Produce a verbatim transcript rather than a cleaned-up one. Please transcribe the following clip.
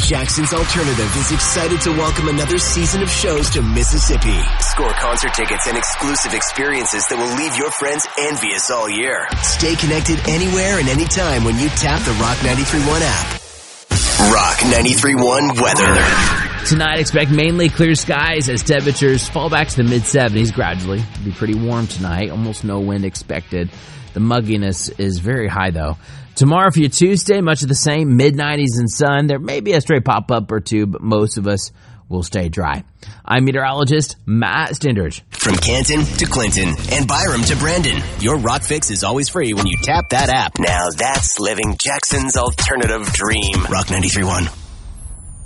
Jackson's Alternative is excited to welcome another season of shows to Mississippi. Score concert tickets and exclusive experiences that will leave your friends envious all year. Stay connected anywhere and anytime when you tap the Rock ninety-three point one app. Rock ninety-three point one weather. Tonight, expect mainly clear skies as temperatures fall back to the mid seventies gradually. It'll be pretty warm tonight. Almost no wind expected. The mugginess is very high, though. Tomorrow for your Tuesday, much of the same, mid nineties and sun. There may be a stray pop-up or two, but most of us will stay dry. I'm meteorologist Matt Stindridge. From Canton to Clinton and Byram to Brandon, your Rock Fix is always free when you tap that app. Now that's living Jackson's alternative dream. Rock ninety-three point one.